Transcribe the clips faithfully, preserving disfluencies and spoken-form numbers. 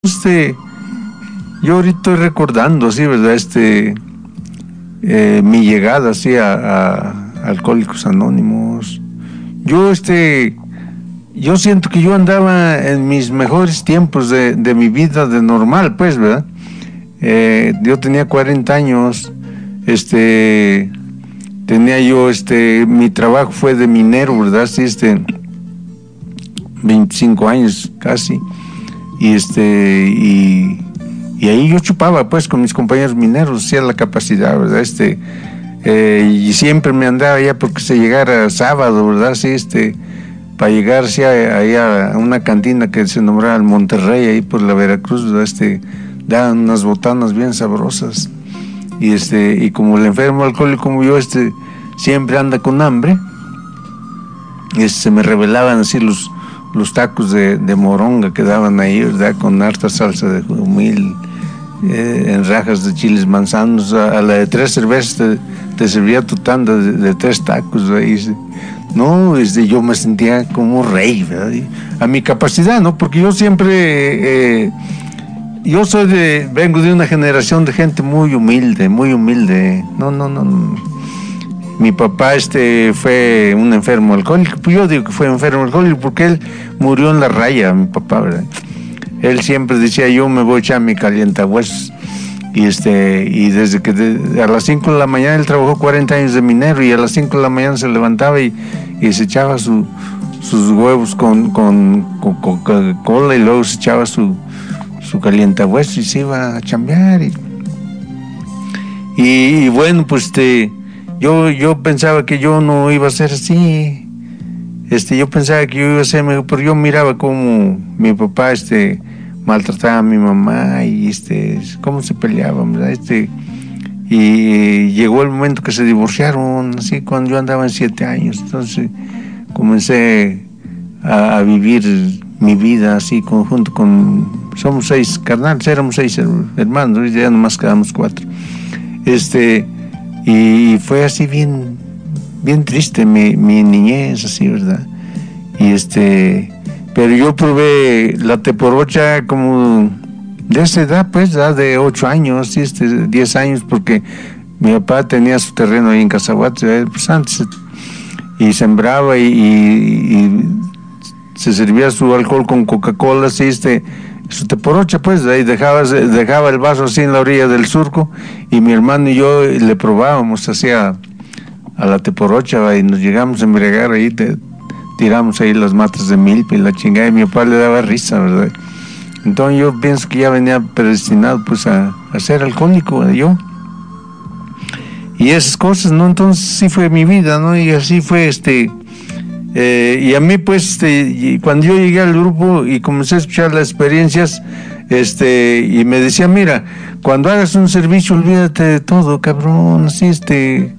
Este, yo ahorita estoy recordando, así, ¿verdad? Este, eh, mi llegada, así, a, a Alcohólicos Anónimos. Yo, este, yo siento que yo andaba en mis mejores tiempos de, de mi vida de normal, pues, ¿verdad? Eh, yo tenía cuarenta años, este, tenía yo, este, mi trabajo fue de minero, ¿verdad? Sí, este, veinticinco años casi. Y este y, y ahí yo chupaba pues con mis compañeros mineros, hacía la capacidad, ¿verdad? Este eh, y siempre me andaba allá porque se llegara sábado, ¿verdad? Sí, este para llegar sí, ahí a una cantina que se nombraba el Monterrey, ahí por la Veracruz, ¿verdad? Este daban unas botanas bien sabrosas. Y este y como el enfermo alcohólico como yo, este siempre anda con hambre, y este, se me revelaban así los los tacos de, de moronga que daban ahí, ¿verdad? Con harta salsa de humil, eh, en rajas de chiles manzanos. A, a la de tres cervezas te, te servía tu tanda de, de tres tacos, ¿verdad? No, este, yo me sentía como rey, ¿verdad? Y a mi capacidad, ¿no? Porque yo siempre, eh, yo soy de, vengo de una generación de gente muy humilde, muy humilde. No, no, no, no. Mi papá este fue un enfermo alcohólico, pues yo digo que fue enfermo alcohólico porque él murió en la raya, mi papá, ¿verdad? Él siempre decía, yo me voy a echar mi calientahuesos. Y este y desde que de, a las cinco de la mañana él trabajó cuarenta años de minero, y a las cinco de la mañana se levantaba y, y se echaba su, sus huevos con, con, con, con Coca-Cola, y luego se echaba su, su calientahuesos y se iba a chambear. Y, y, y bueno, pues este... Yo, yo pensaba que yo no iba a ser así, este, yo pensaba que yo iba a ser mejor, pero yo miraba cómo mi papá, este, maltrataba a mi mamá, y este, cómo se peleaban, ¿verdad? Este, y llegó el momento que se divorciaron, así, cuando yo andaba en siete años, entonces comencé a, a vivir mi vida así, conjunto con, somos seis carnales, éramos seis hermanos, y ya nomás quedamos cuatro, este... Y fue así bien, bien triste mi, mi niñez, así, ¿verdad? Y este, pero yo probé la teporocha como de esa edad, pues, ¿verdad? De ocho años, ¿sí? Este, diez años, porque mi papá tenía su terreno ahí en Cazahuate, pues antes, y sembraba y, y, y se servía su alcohol con Coca-Cola, ¿sí? Este, su teporocha, pues, ahí dejaba, dejaba el vaso así en la orilla del surco, y mi hermano y yo le probábamos hacia a la teporocha, y nos llegamos a embriagar ahí, te, tiramos ahí las matas de milpa y la chingada, y mi papá le daba risa, ¿verdad? Entonces yo pienso que ya venía predestinado pues a, a ser alcohólico, ¿verdad? Yo. Y esas cosas, ¿no? Entonces sí fue mi vida, ¿no? Y así fue este... Eh, y a mí pues este, cuando yo llegué al grupo y comencé a escuchar las experiencias, este, y me decía, mira, cuando hagas un servicio olvídate de todo, cabrón, así, este,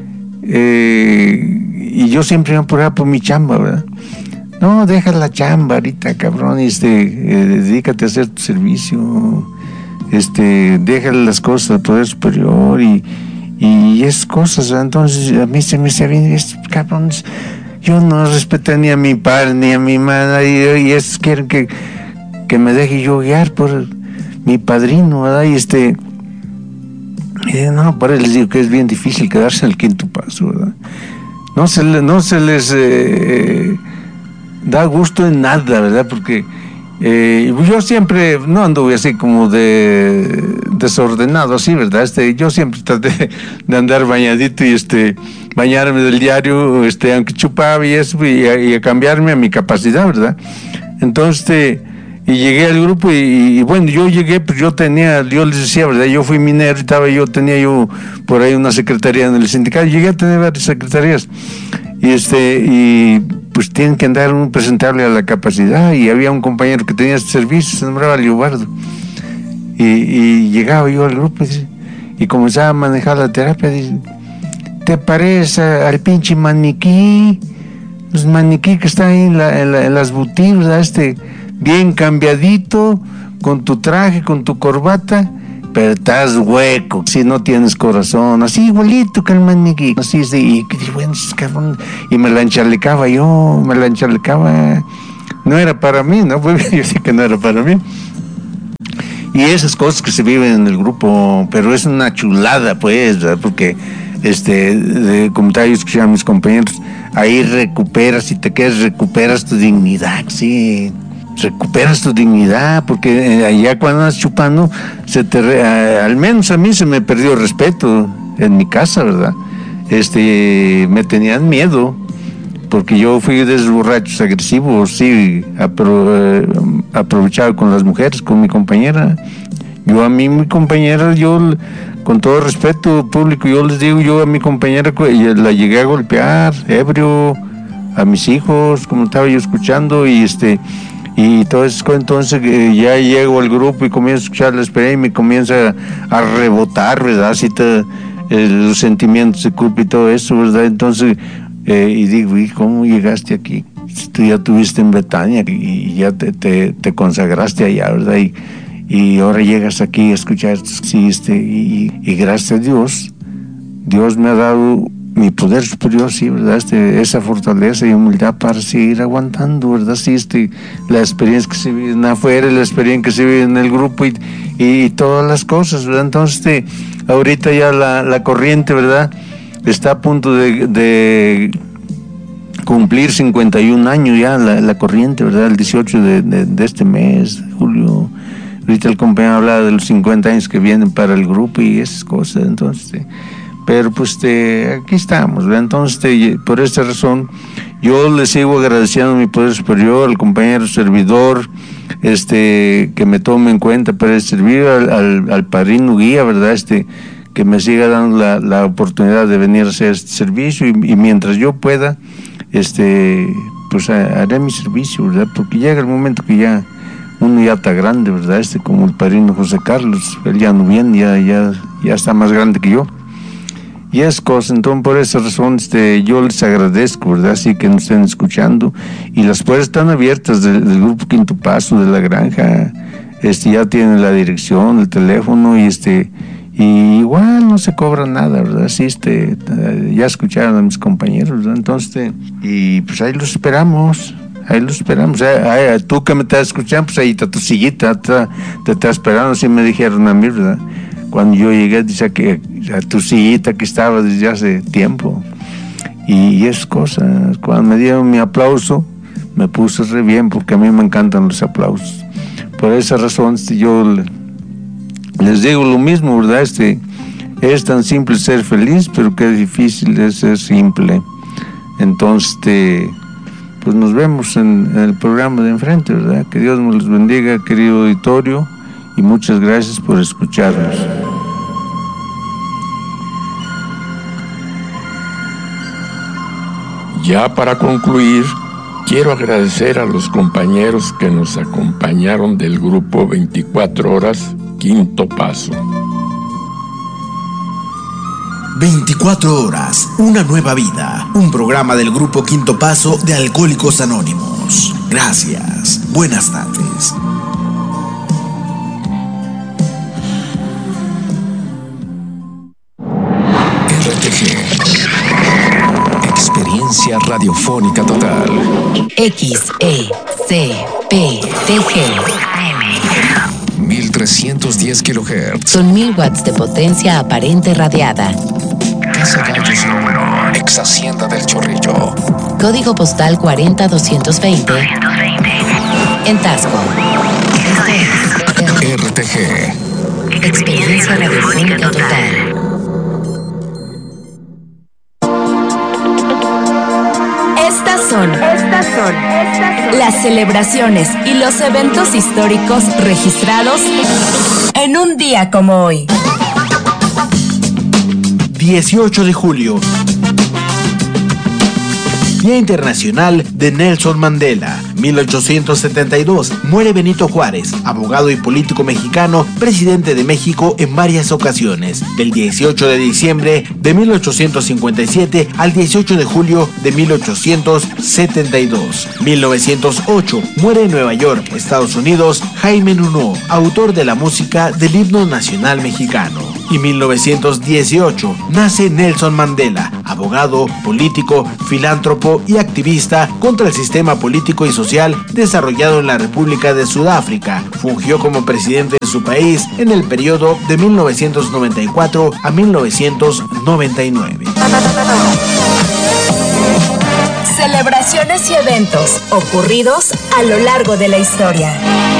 eh, y yo siempre me apuraba por mi chamba, ¿verdad? No, deja la chamba ahorita, cabrón, este, eh, dedícate a hacer tu servicio, este, deja las cosas al poder superior, y, y esas cosas, ¿verdad? Entonces a mí se me decía bien, estos cabrones, yo no respeté ni a mi padre ni a mi madre, y, y es quieren que, que me deje yo guiar por mi padrino, ¿verdad? Y este, y no, por eso les digo que es bien difícil quedarse en el quinto paso, ¿verdad? No se, no se les eh, da gusto en nada, ¿verdad? Porque eh, yo siempre no anduve así como de desordenado, así, ¿verdad? Este, yo siempre traté de andar bañadito y este bañarme del diario, este, aunque chupaba y eso, y a, y a cambiarme a mi capacidad, ¿verdad? Entonces, este, y llegué al grupo, y, y bueno, yo llegué, pues yo tenía, yo les decía, ¿verdad? Yo fui minero, estaba yo, tenía yo por ahí una secretaría en el sindicato, llegué a tener varias secretarías, y este, y pues tienen que andar un presentable a la capacidad, y había un compañero que tenía este servicio, se nombraba Leobardo, y, y llegaba yo al grupo, y, y comenzaba a manejar la terapia, dice, ¿te parece al pinche maniquí? Los maniquí que están ahí en, la, en, la, en las boutiques, ¿verdad? Este, bien cambiadito, con tu traje, con tu corbata, pero estás hueco, si no tienes corazón, así igualito que el maniquí, así, y, y bueno, cabrón, y me la enchalecaba yo, me la enchalecaba, no era para mí, ¿no? Yo sé que no era para mí. y esas cosas que se viven en el grupo, pero es una chulada, pues, ¿verdad? Porque este, de, como te escuchado a mis compañeros, ahí recuperas, y te quedas, recuperas tu dignidad, sí, recuperas tu dignidad, porque allá cuando andas chupando, se te re, a, al menos a mí se me perdió el respeto en mi casa, ¿verdad? Este, me tenían miedo, porque yo fui de esos borrachos agresivos, sí, apro, eh, aprovechado con las mujeres, con mi compañera. Yo a mí, mi compañera, yo, con todo respeto público, yo les digo, yo a mi compañera la llegué a golpear, ebrio, a mis hijos, como estaba yo escuchando, y este, y todo eso. Entonces eh, ya llego al grupo y comienzo a escuchar la experiencia y me comienza a, a rebotar, ¿verdad? Así te, eh, los sentimientos de culpa y todo eso, ¿verdad? Entonces, eh, y digo, ¿y cómo llegaste aquí? Si tú ya estuviste en Betania y ya te, te, te consagraste allá, ¿verdad? Y, y ahora llegas aquí a escuchar, sí, este, y, y gracias a Dios, Dios me ha dado mi poder superior, sí, ¿verdad? Este, esa fortaleza y humildad para seguir aguantando, ¿verdad? Sí, este, la experiencia que se vive afuera, la experiencia que se vive en el grupo y, y todas las cosas, ¿verdad? Entonces, este, ahorita ya la, la corriente, ¿verdad? Está a punto de, de cumplir cincuenta y un años ya la, la corriente, ¿verdad? El dieciocho de, de, de este mes, julio. Ahorita el compañero hablaba de los cincuenta años que vienen para el grupo y esas cosas, entonces, eh, pero pues este, aquí estamos, ¿verdad? Entonces, este, por esta razón, yo le sigo agradeciendo a mi poder superior, al compañero servidor, este, que me tome en cuenta para servir, al, al, al padrino guía, ¿verdad? Este, que me siga dando la, la oportunidad de venir a hacer este servicio, y, y mientras yo pueda, este, pues haré mi servicio, ¿verdad? Porque llega el momento que ya uno ya está grande, ¿verdad? Este, como el padrino José Carlos, él ya no viene, ya, ya, ya está más grande que yo. Y es cosa, entonces por esa razón este, yo les agradezco, ¿verdad? Así que nos estén escuchando, y las puertas están abiertas del, del grupo Quinto Paso, de la granja, este, ya tienen la dirección, el teléfono, y este, y igual no se cobra nada, ¿verdad? Así, este, ya escucharon a mis compañeros, ¿verdad? Entonces, este, y pues ahí los esperamos. Ahí lo esperamos. Ahí, ahí, tú que me estás escuchando, pues ahí está tu sillita, te, te está esperando, así me dijeron a mí, ¿verdad? Cuando yo llegué, dice que a tu sillita que estaba desde hace tiempo. Y, y es cosa, cuando me dieron mi aplauso, me puse re bien, porque a mí me encantan los aplausos. Por esa razón, yo les digo lo mismo, ¿verdad? Este, es tan simple ser feliz, pero qué difícil es ser simple. Entonces, este, pues nos vemos en, en el programa de enfrente, ¿verdad? Que Dios nos los bendiga, querido auditorio, y muchas gracias por escucharnos. Ya para concluir, quiero agradecer a los compañeros que nos acompañaron del grupo veinticuatro horas, Quinto Paso. veinticuatro horas, una nueva vida. Un programa del grupo Quinto Paso de Alcohólicos Anónimos. Gracias. Buenas tardes. R T G. Experiencia radiofónica total. X E C P T G. mil trescientos diez kilohertz. Son mil watts de potencia aparente radiada. Casa Gallos número, ex Hacienda del Chorrillo. Código postal cuarenta doscientos veinte. En Tasco. R T G. Experiencia radiofónica total. Estas son, estas son, estas son las celebraciones y los eventos históricos registrados en un día como hoy. dieciocho de julio. Día Internacional de Nelson Mandela. mil ochocientos setenta y dos. Muere Benito Juárez, abogado y político mexicano, presidente de México en varias ocasiones. Del dieciocho de diciembre de mil ochocientos cincuenta y siete al dieciocho de julio de mil ochocientos setenta y dos. mil novecientos ocho. Muere en Nueva York, Estados Unidos, Jaime Nuno, autor de la música del himno nacional mexicano. Y mil novecientos dieciocho nace Nelson Mandela, abogado, político, filántropo y activista contra el sistema político y social desarrollado en la República de Sudáfrica. Fungió como presidente de su país en el periodo de mil novecientos noventa y cuatro a mil novecientos noventa y nueve. Celebraciones y eventos ocurridos a lo largo de la historia.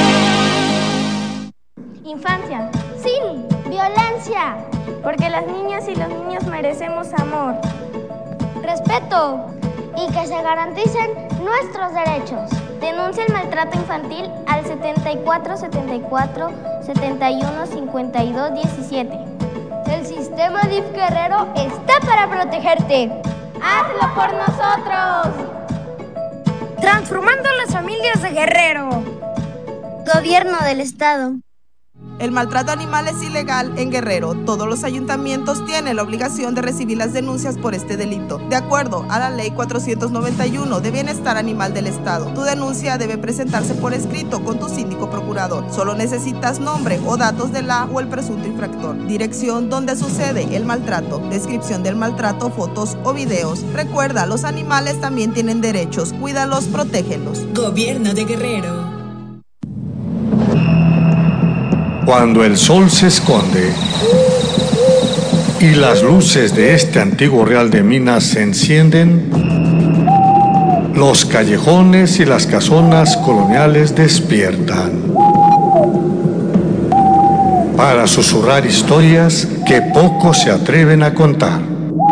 Infancia sin violencia, porque las niñas y los niños merecemos amor, respeto y que se garanticen nuestros derechos. Denuncia el maltrato infantil al setenta y cuatro setenta y cuatro setenta y uno cincuenta y dos diecisiete. El sistema D I F Guerrero está para protegerte. ¡Hazlo por nosotros! Transformando las familias de Guerrero. Gobierno del Estado. El maltrato animal es ilegal en Guerrero. Todos los ayuntamientos tienen la obligación de recibir las denuncias por este delito. De acuerdo a la Ley cuatrocientos noventa y uno de Bienestar Animal del Estado, tu denuncia debe presentarse por escrito con tu síndico procurador. Solo necesitas nombre o datos de la o el presunto infractor, dirección donde sucede el maltrato, descripción del maltrato, fotos o videos. Recuerda, los animales también tienen derechos. Cuídalos, protégelos. Gobierno de Guerrero. Cuando el sol se esconde y las luces de este antiguo Real de Minas se encienden, los callejones y las casonas coloniales despiertan para susurrar historias que pocos se atreven a contar.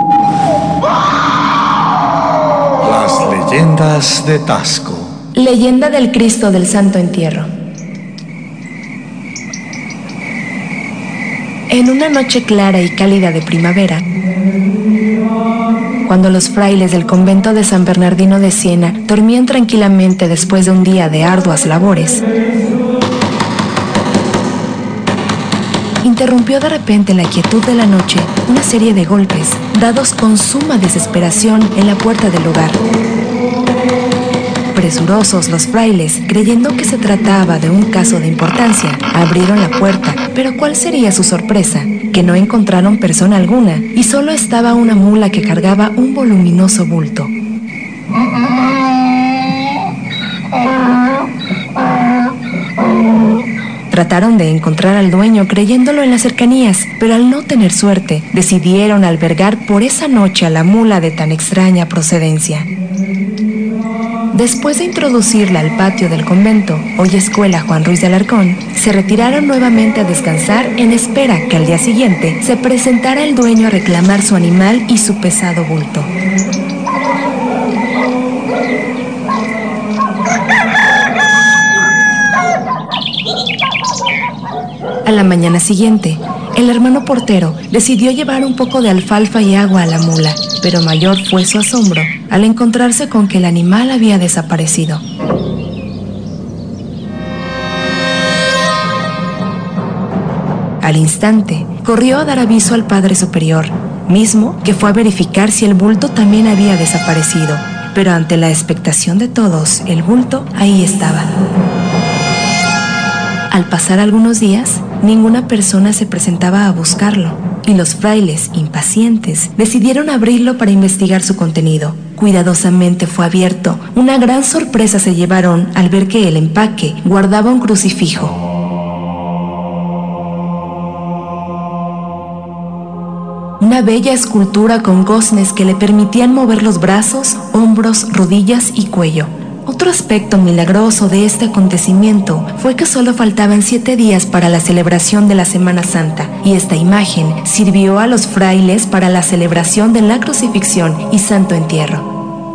Las leyendas de Taxco. Leyenda del Cristo del Santo Entierro. En una noche clara y cálida de primavera, cuando los frailes del convento de San Bernardino de Siena dormían tranquilamente después de un día de arduas labores, interrumpió de repente la quietud de la noche una serie de golpes, dados con suma desesperación en la puerta del lugar. Presurosos los frailes, creyendo que se trataba de un caso de importancia, abrieron la puerta, pero ¿cuál sería su sorpresa? Que no encontraron persona alguna y solo estaba una mula que cargaba un voluminoso bulto. Trataron de encontrar al dueño creyéndolo en las cercanías, pero al no tener suerte, decidieron albergar por esa noche a la mula de tan extraña procedencia. Después de introducirla al patio del convento, hoy escuela Juan Ruiz de Alarcón, se retiraron nuevamente a descansar en espera que al día siguiente se presentara el dueño a reclamar su animal y su pesado bulto. A la mañana siguiente, el hermano portero decidió llevar un poco de alfalfa y agua a la mula, pero mayor fue su asombro al encontrarse con que el animal había desaparecido. Al instante, corrió a dar aviso al Padre Superior, mismo que fue a verificar si el bulto también había desaparecido, pero ante la expectación de todos, el bulto ahí estaba. Al pasar algunos días, ninguna persona se presentaba a buscarlo, y los frailes, impacientes, decidieron abrirlo para investigar su contenido. Cuidadosamente fue abierto. Una gran sorpresa se llevaron al ver que el empaque guardaba un crucifijo. Una bella escultura con goznes que le permitían mover los brazos, hombros, rodillas y cuello. Otro aspecto milagroso de este acontecimiento fue que solo faltaban siete días para la celebración de la Semana Santa, y esta imagen sirvió a los frailes para la celebración de la crucifixión y santo entierro.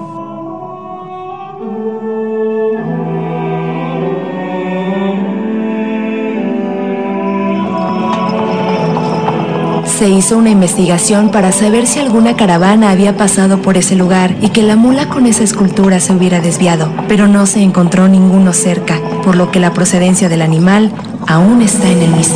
Se hizo una investigación para saber si alguna caravana había pasado por ese lugar y que la mula con esa escultura se hubiera desviado, pero no se encontró ninguno cerca, por lo que la procedencia del animal aún está en el misterio.